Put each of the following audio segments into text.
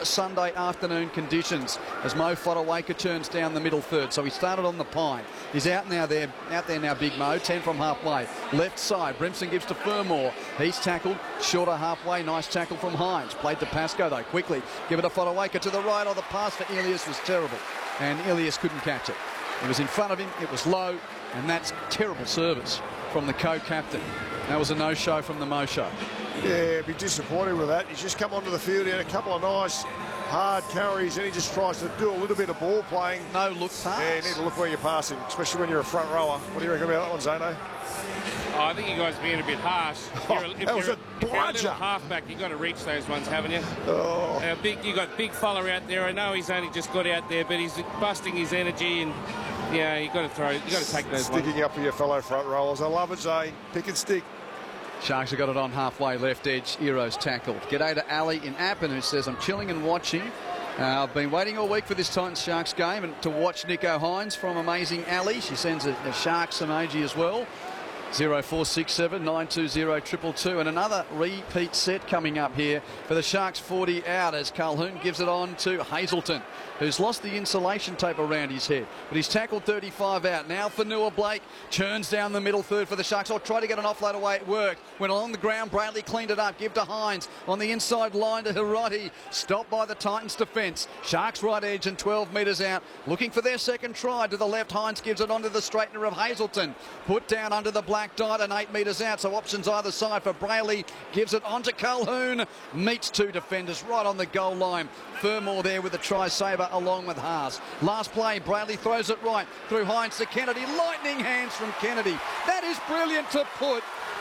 Sunday afternoon conditions as Mo Fotuaika turns down the middle third. So he started on the pine. He's out there now, Big Mo, 10 from halfway. Left side, Brimson gives to Fermor. He's tackled, shorter halfway. Nice tackle from Hines. Played to Pascoe, though, quickly. Give it to Fotuaika to the right. Oh, the pass for Ilias was terrible. And Ilias couldn't catch it. It was in front of him, it was low, and that's terrible service from the co-captain. That was a no-show from the Mo Show. Yeah, be disappointed with that. He's just come onto the field, he had a couple of nice hard carries, and he just tries to do a little bit of ball playing. No look pass. Yeah, you need to look where you're passing, especially when you're a front rower. What do you reckon about that one, Zano? Oh, I think you guys are being a bit harsh. That was a bludger. Little halfback, you've got to reach those ones, haven't you? Oh. You got big fella out there. I know he's only just got out there, but he's busting his energy, and yeah, you got to take those ones. Sticking up for your fellow front rowers. I love it, Zay. Pick and stick. Sharks have got it on halfway left edge. Eero's tackled. G'day to Ali in Appin, who says, I'm chilling and watching. I've been waiting all week for this Titans-Sharks game and to watch Nicho Hynes from Amazing Ali. She sends a Sharks emoji as well. 0467 920 222, and another repeat set coming up here for the Sharks 40 out as Calhoun gives it on to Hazelton, who's lost the insulation tape around his head, but he's tackled 35 out. Now Fanua Blake churns down the middle third for the Sharks. I'll try to get an offload away. It worked. Went along the ground. Bradley cleaned it up. Give to Hines on the inside line to Hiroti. Stopped by the Titans defence. Sharks right edge and 12 metres out. Looking for their second try to the left. Hines gives it onto the straightener of Hazelton. Put down under the black dot and 8 metres out. So options either side for Brayley. Gives it onto Calhoun. Meets two defenders right on the goal line. Fermor there with the try saver along with Haas. Last play, Brayley throws it right through Hines to Kennedy. Lightning hands from Kennedy. That is brilliant to put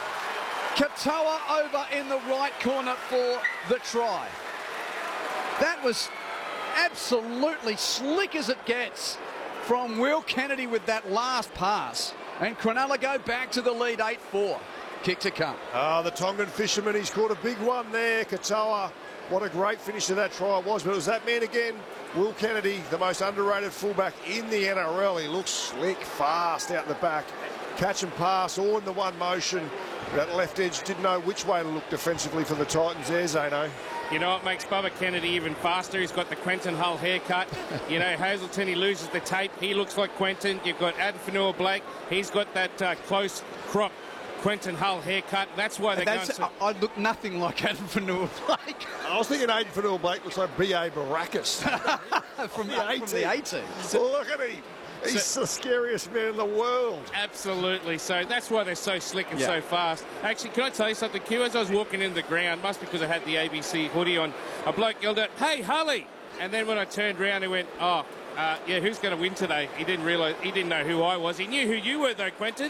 Katoa over in the right corner for the try. That was absolutely slick as it gets from Will Kennedy with that last pass. And Cronulla go back to the lead 8-4. Kick to come. The Tongan fisherman, he's caught a big one there. Katoa, what a great finish to that try it was. But it was that man again, Will Kennedy, the most underrated fullback in the NRL. He looks slick, fast out the back. Catch and pass, all in the one motion. That left edge didn't know which way to look defensively for the Titans there, Zano. You know what makes Bubba Kennedy even faster? He's got the Quentin Hull haircut. You know, Hazelton, he loses the tape. He looks like Quentin. You've got Adam Fanua Blake. He's got that close crop Quentin Hull haircut. That's why they're going to... I look nothing like Adam Fanua Blake. I was thinking Aiden Fanua Blake looks like B.A. Baracus. from the 80s. Look at him. He's the scariest man in the world. Absolutely. So that's why they're so slick and so fast. Actually, can I tell you something, Q? As I was walking in the ground, must be because I had the ABC hoodie on, a bloke yelled out, "Hey, Hully!" And then when I turned around, he went, yeah, who's going to win today? He didn't realise, he didn't know who I was. He knew who you were, though, Quentin.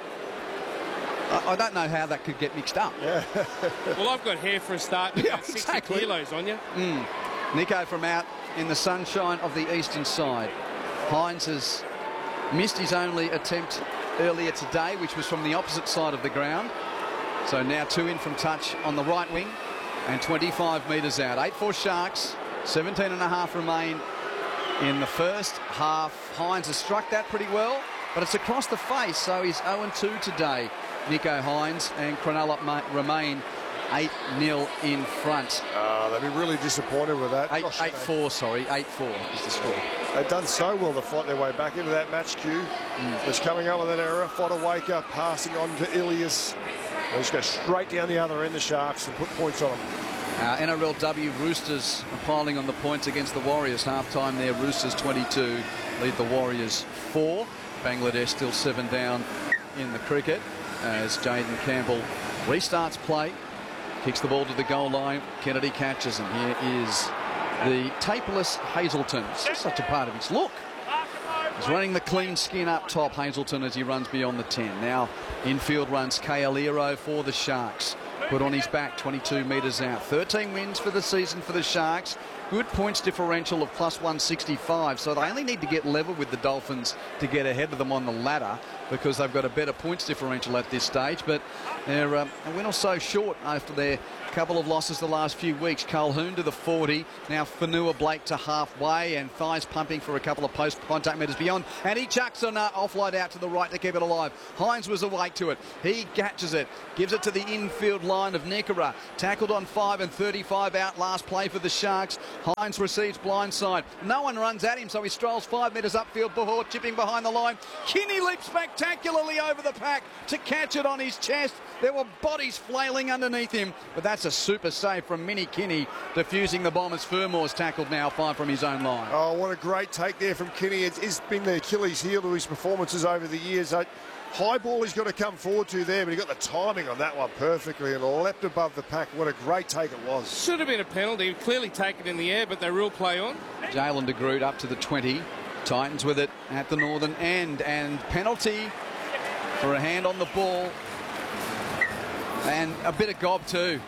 I don't know how that could get mixed up. Yeah. Well, I've got hair for a start, and about 60 kilos on you. Nicho from out in the sunshine of the eastern side. Hines has missed his only attempt earlier today, which was from the opposite side of the ground. So now 2 in from touch on the right wing and 25 metres out. 8-4 Sharks, 17 and a half remain in the first half. Hines has struck that pretty well, but it's across the face, so he's 0-2 today. Nicho Hynes, and Cronulla remain 8-0 in front. They've been really disappointed with that. 8-4, sorry. 8-4 is the score. They've done so well to fight their way back into that match, Q. Just coming up with that error. Fotuaika passing on to Ilias. They just go straight down the other end, the Sharks, and put points on them. NRLW Roosters are piling on the points against the Warriors. Half-time there, Roosters 22, lead the Warriors 4. Bangladesh still 7 down in the cricket as Jaden Campbell restarts play. Kicks the ball to the goal line. Kennedy catches, and here is the tapeless Hazelton. It's just such a part of his look. He's running the clean skin up top, Hazelton, as he runs beyond the 10. Now infield runs Kaeliro for the Sharks. Put on his back, 22 metres out. 13 wins for the season for the Sharks. Good points differential of plus 165. So they only need to get level with the Dolphins to get ahead of them on the ladder, because they've got a better points differential at this stage. But they're a win or so short after their couple of losses the last few weeks. Calhoun to the 40. Now Fanua Blake to halfway, and Thighs pumping for a couple of post-contact metres beyond. And he chucks an offload out to the right to keep it alive. Hines was awake to it. He catches it, gives it to the infield line. line of Nickera. Tackled on 5 and 35 out last play for the Sharks. Hines receives blindside. No one runs at him, so he strolls 5 metres upfield. Behor chipping behind the line. Kinney leaps spectacularly over the pack to catch it on his chest. There were bodies flailing underneath him, but that's a super save from Minnie Kinney, defusing the Bombers. Fermore's tackled now 5 from his own line. Oh, what a great take there from Kinney. It's been the Achilles heel to his performances over the years. High ball he's got to come forward to there, but he got the timing on that one perfectly and leapt above the pack. What a great take it was. Should have been a penalty. Clearly taken in the air, but they rule play on. Jalen de Groot up to the 20. Titans with it at the northern end, and penalty for a hand on the ball. And a bit of gob too.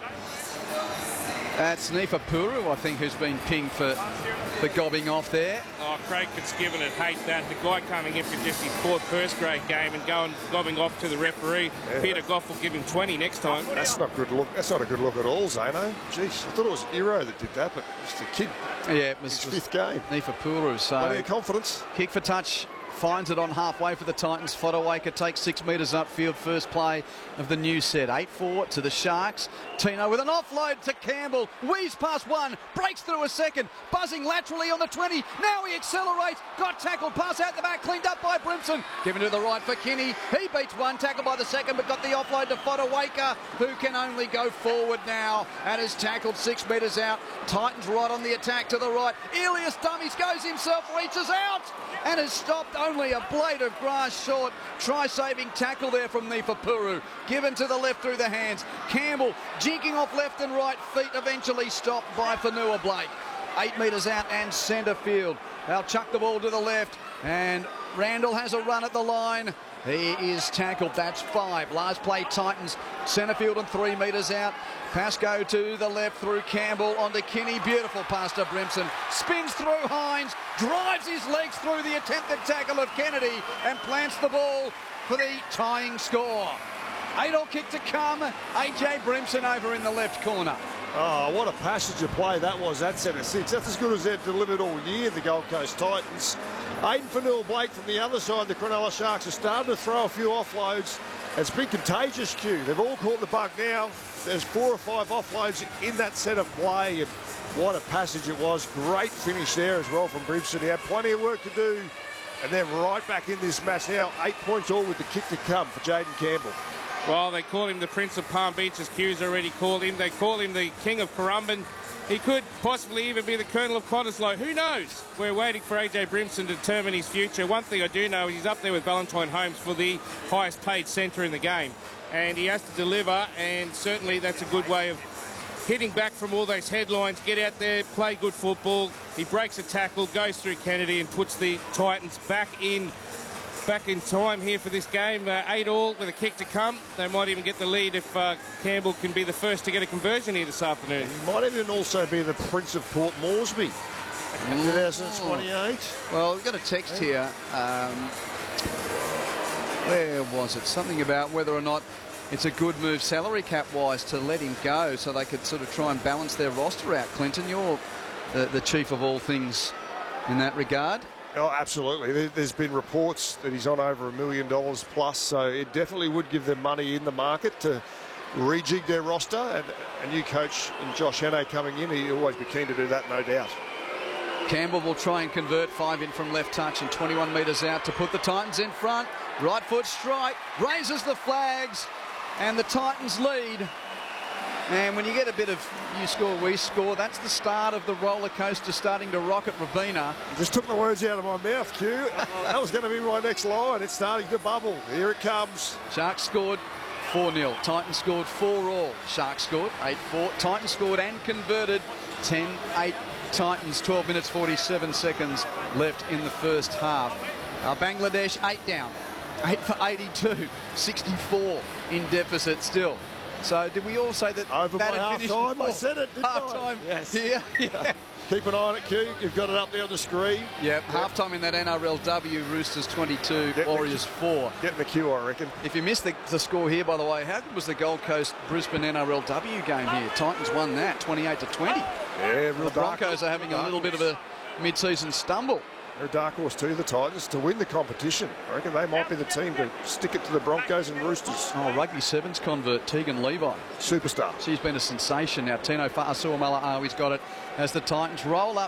That's Nifa Puru, I think, who's been pinged for gobbing off there. Oh, Craig Fitzgibbon would hate that. The guy coming in for just his 4th first-grade game and gobbing off to the referee. Yeah. Peter Goff will give him 20 next time. That's not good look. That's not a good look at all, Zano. Jeez, I thought it was Iro that did that, but just a kid. Yeah, it was his 5th game. Nifa Puru. So plenty of confidence. Kick for touch. Finds it on halfway for the Titans. Fodawaker takes 6 metres upfield. First play of the new set. 8-4 to the Sharks. Tino with an offload to Campbell. Wheeze past 1. Breaks through a second. Buzzing laterally on the 20. Now he accelerates. Got tackled. Pass out the back. Cleaned up by Brimson. Given to the right for Kinney. He beats 1. Tackled by the second, but got the offload to Fodawaker, who can only go forward now and is tackled 6 metres out. Titans right on the attack to the right. Elias dummies, goes himself, reaches out and is stopped only a blade of grass short. Try-saving tackle there from Nifa Puru. Given to the left through the hands. Campbell jinking off left and right. Feet eventually stopped by Fanua Blake. 8 metres out and centre field. They'll chuck the ball to the left, and Randall has a run at the line. He is tackled. That's 5. Last play Titans. Centre field and 3 metres out. Pascoe to the left through Campbell onto Kinney. Beautiful pass to Brimson. Spins through Hines. Drives his legs through the attempted tackle of Kennedy and plants the ball for the tying score. 8-all kick to come. AJ Brimson over in the left corner. Oh, what a passage of play that was, that centre 6. That's as good as they've delivered all year, the Gold Coast Titans. Aiden Fanua-Blake from the other side, the Cronulla Sharks are starting to throw a few offloads. It's been contagious, Q. They've all caught the bug now. There's 4 or 5 offloads in that set of play, and what a passage it was. Great finish there as well from Brimson. He had plenty of work to do, and then right back in this match now. 8 points all with the kick to come for Jaden Campbell. Well, they call him the Prince of Palm Beach, as Q's already called him. They call him the King of Currumbin. He could possibly even be the Colonel of Cottesloe. Who knows? We're waiting for AJ Brimson to determine his future. One thing I do know is he's up there with Valentine Holmes for the highest paid centre in the game. And he has to deliver, and certainly that's a good way of hitting back from all those headlines. Get out there, play good football. He breaks a tackle, goes through Kennedy and puts the Titans back in time here for this game. 8-all with a kick to come. They might even get the lead if Campbell can be the first to get a conversion here this afternoon. He might even also be the Prince of Port Moresby in 2028. Well, we've got a text here. Where was it? Something about whether or not it's a good move salary cap-wise to let him go so they could sort of try and balance their roster out. Clinton, you're the chief of all things in that regard. Oh, absolutely. There's been reports that he's on over $1 million plus, so it definitely would give them money in the market to rejig their roster. And a new coach in Josh Hannay coming in, he'll always be keen to do that, no doubt. Campbell will try and convert 5 in from left touch and 21 metres out to put the Titans in front. Right foot strike, raises the flags, and the Titans lead. And when you get a bit of you score, we score, that's the start of the roller coaster starting to rock at Robina. You just took the words out of my mouth, Q. That was going to be my next line. It's starting to bubble. Here it comes. Sharks scored 4-0. Titans scored 4-all. Sharks scored 8-4. Titans scored and converted 10-8. Titans, 12 minutes 47 seconds left in the first half. Bangladesh 8 down. 8 for 82. 64 in deficit still. So did we all say that over that by half-time? I said it, didn't half-time. Yes. Yeah. Keep an eye on it, Q. You've got it up there on the screen. Yep. Half-time in that NRLW, Roosters 22, Warriors 4. Getting the Q, I reckon. If you missed the score here, by the way, how good was the Gold Coast Brisbane NRLW game here? Titans won that 28-20. Yeah, the Broncos are having a little bit of a mid-season stumble. They're a dark horse too, the Titans, to win the competition. I reckon they might be the team to stick it to the Broncos and Roosters. Oh, Rugby Sevens convert Tegan Levi. Superstar. She's been a sensation. Now Tino Fa'asuamala, he's got it as the Titans roll up